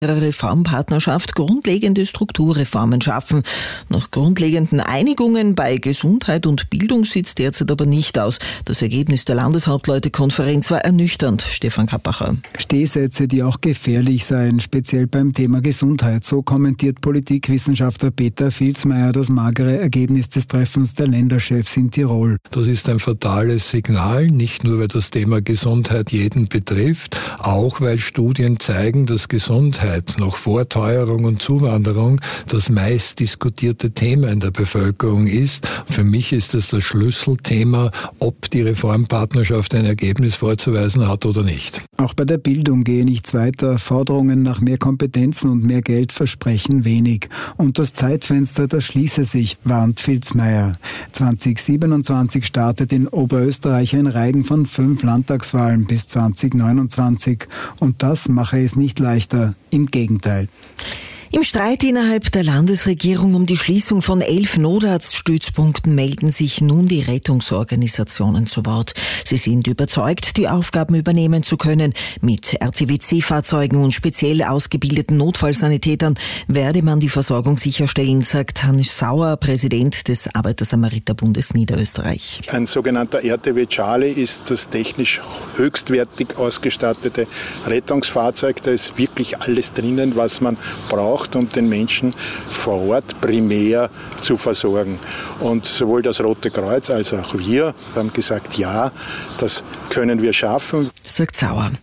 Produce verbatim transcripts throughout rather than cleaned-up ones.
Reformpartnerschaft grundlegende Strukturreformen schaffen. Nach grundlegenden Einigungen bei Gesundheit und Bildung sieht es derzeit aber nicht aus. Das Ergebnis der Landeshauptleutekonferenz war ernüchternd. Stefan Kappacher. Stehsätze, die auch gefährlich seien, speziell beim Thema Gesundheit. So kommentiert Politikwissenschaftler Peter Filzmeier das magere Ergebnis des Treffens der Länderchefs in Tirol. Das ist ein fatales Signal, nicht nur weil das Thema Gesundheit jeden betrifft, auch weil Studien zeigen, dass Gesundheit noch vor Teuerung und Zuwanderung das meist diskutierte Thema in der Bevölkerung ist. Für mich ist es das Schlüsselthema, ob die Reformpartnerschaft ein Ergebnis vorzuweisen hat oder nicht. Auch bei der Bildung gehe nichts weiter. Forderungen nach mehr Kompetenzen und mehr Geld versprechen wenig. Und das Zeitfenster, das schließe sich, warnt Filzmeier. zwanzig siebenundzwanzig startet in Oberösterreich ein Reigen von fünf Landtagswahlen bis zwanzig neunundzwanzig. Und das mache es nicht leichter. Im Gegenteil. Im Streit innerhalb der Landesregierung um die Schließung von elf Notarztstützpunkten melden sich nun die Rettungsorganisationen zu Wort. Sie sind überzeugt, die Aufgaben übernehmen zu können. Mit R C W C-Fahrzeugen und speziell ausgebildeten Notfallsanitätern werde man die Versorgung sicherstellen, sagt Hannes Sauer, Präsident des Arbeiter-Samariter-Bundes Niederösterreich. Ein sogenannter R T W Charlie ist das technisch höchstwertig ausgestattete Rettungsfahrzeug. Da ist wirklich alles drinnen, was man braucht, um den Menschen vor Ort primär zu versorgen. Und sowohl das Rote Kreuz als auch wir haben gesagt, ja, das können wir schaffen. Sagt Sauer.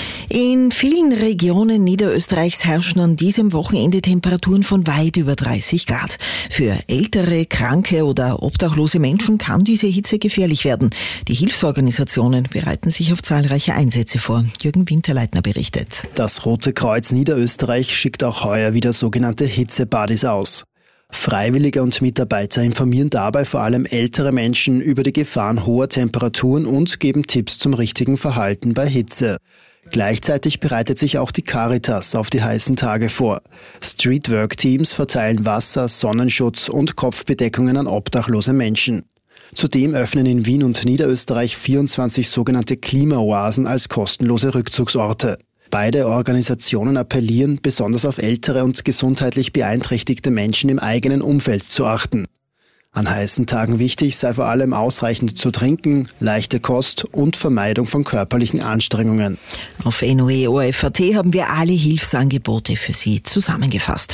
In vielen Regionen Niederösterreichs herrschen an diesem Wochenende Temperaturen von weit über dreißig Grad. Für ältere, kranke oder obdachlose Menschen kann diese Hitze gefährlich werden. Die Hilfsorganisationen bereiten sich auf zahlreiche Einsätze vor. Jürgen Winterleitner berichtet. Das Rote Kreuz Niederösterreich schickt auch heuer wieder sogenannte Hitzebuddies aus. Freiwillige und Mitarbeiter informieren dabei vor allem ältere Menschen über die Gefahren hoher Temperaturen und geben Tipps zum richtigen Verhalten bei Hitze. Gleichzeitig bereitet sich auch die Caritas auf die heißen Tage vor. Streetwork-Teams verteilen Wasser, Sonnenschutz und Kopfbedeckungen an obdachlose Menschen. Zudem öffnen in Wien und Niederösterreich vierundzwanzig sogenannte Klimaoasen als kostenlose Rückzugsorte. Beide Organisationen appellieren, besonders auf ältere und gesundheitlich beeinträchtigte Menschen im eigenen Umfeld zu achten. An heißen Tagen wichtig sei vor allem ausreichend zu trinken, leichte Kost und Vermeidung von körperlichen Anstrengungen. Auf N O E O F punkt A T haben wir alle Hilfsangebote für Sie zusammengefasst.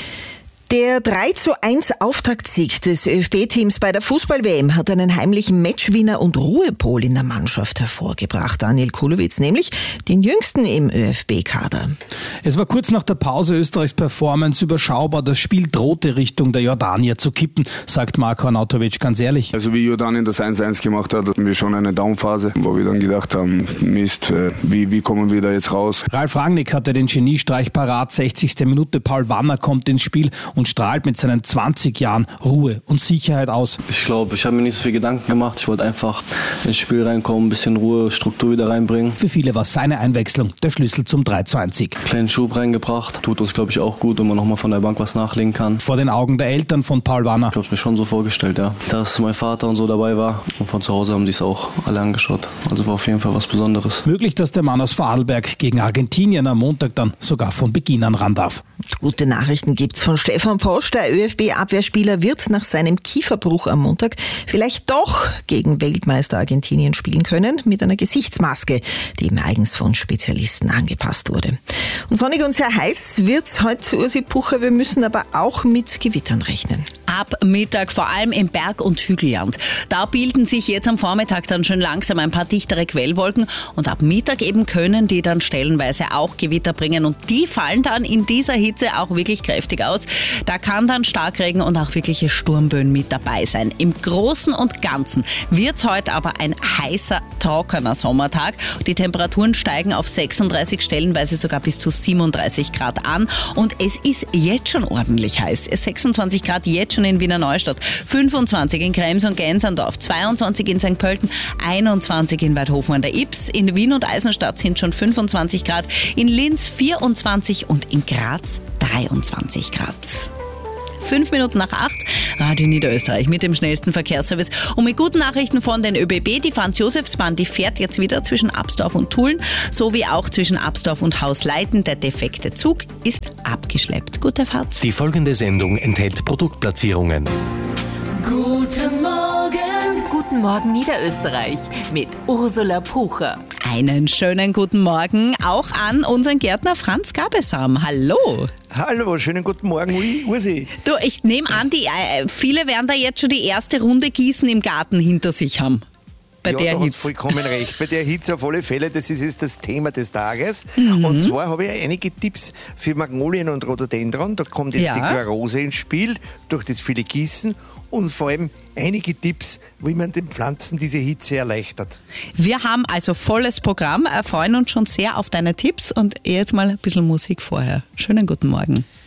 Der drei zu eins Auftaktsieg des ÖFB-Teams bei der Fußball-W M hat einen heimlichen Matchwinner und Ruhepol in der Mannschaft hervorgebracht. Daniel Kulowitz, nämlich den jüngsten im ÖFB-Kader. Es war kurz nach der Pause Österreichs Performance überschaubar. Das Spiel drohte Richtung der Jordanier zu kippen, sagt Marko Arnautovic ganz ehrlich. Also wie Jordanien das eins eins gemacht hat, hatten wir schon eine Downphase, wo wir dann gedacht haben, Mist, wie, wie kommen wir da jetzt raus? Ralf Rangnick hatte den Geniestreich parat, sechzigste Minute, Paul Wanner kommt ins Spiel und strahlt mit seinen zwanzig Jahren Ruhe und Sicherheit aus. Ich glaube, ich habe mir nicht so viel Gedanken gemacht. Ich wollte einfach ins Spiel reinkommen, ein bisschen Ruhe, Struktur wieder reinbringen. Für viele war seine Einwechslung der Schlüssel zum drei zu eins Sieg. Kleinen Schub reingebracht. Tut uns, glaube ich, auch gut, wenn man nochmal von der Bank was nachlegen kann. Vor den Augen der Eltern von Paul Wanner. Ich habe es mir schon so vorgestellt, ja. Dass mein Vater und so dabei war. Und von zu Hause haben die es auch alle angeschaut. Also war auf jeden Fall was Besonderes. Möglich, dass der Mann aus Vorarlberg gegen Argentinien am Montag dann sogar von Beginn an ran darf. Gute Nachrichten gibt's von Stefan Posch. Der ÖFB-Abwehrspieler wird nach seinem Kieferbruch am Montag vielleicht doch gegen Weltmeister Argentinien spielen können, mit einer Gesichtsmaske, die ihm eigens von Spezialisten angepasst wurde. Und sonnig und sehr heiß wird's heute, Ursi Pucher. Wir müssen aber auch mit Gewittern rechnen. Ab Mittag, vor allem im Berg- und Hügelland. Da bilden sich jetzt am Vormittag dann schon langsam ein paar dichtere Quellwolken und ab Mittag eben können die dann stellenweise auch Gewitter bringen und die fallen dann in dieser Hitze auch wirklich kräftig aus. Da kann dann Starkregen und auch wirkliche Sturmböen mit dabei sein. Im Großen und Ganzen wird's heute aber ein heißer, trockener Sommertag. Die Temperaturen steigen auf sechsunddreißig, stellenweise sogar bis zu siebenunddreißig Grad an und es ist jetzt schon ordentlich heiß. sechsundzwanzig Grad jetzt schon in Wiener Neustadt, fünfundzwanzig in Krems und Gensandorf, zweiundzwanzig in Sankt Pölten, einundzwanzig in Weidhofen an der Ips, in Wien und Eisenstadt sind schon fünfundzwanzig Grad, in Linz vierundzwanzig und in Graz dreiundzwanzig Grad. fünf Minuten nach acht. Radio Niederösterreich mit dem schnellsten Verkehrsservice und mit guten Nachrichten von den ÖBB. Die Franz-Josefs-Bahn, die fährt jetzt wieder zwischen Absdorf und Tulln, sowie auch zwischen Absdorf und Hausleiten. Der defekte Zug ist abgeschleppt. Gute Fahrt. Die folgende Sendung enthält Produktplatzierungen. Guten Morgen. Guten Morgen Niederösterreich mit Ursula Pucher. Einen schönen guten Morgen auch an unseren Gärtner Franz Gabesam. Hallo. Hallo, schönen guten Morgen, Ursi. Du, ich nehme an, die, äh, viele werden da jetzt schon die erste Runde Gießen im Garten hinter sich haben. Bei ja, der da hast Hitze. du vollkommen recht. Bei der Hitze auf alle Fälle, das ist jetzt das Thema des Tages. Mhm. Und zwar habe ich einige Tipps für Magnolien und Rhododendron. Da kommt jetzt Ja. die Chlorose ins Spiel, durch das viele Gießen. Und vor allem einige Tipps, wie man den Pflanzen diese Hitze erleichtert. Wir haben also volles Programm, freuen uns schon sehr auf deine Tipps und jetzt mal ein bisschen Musik vorher. Schönen guten Morgen.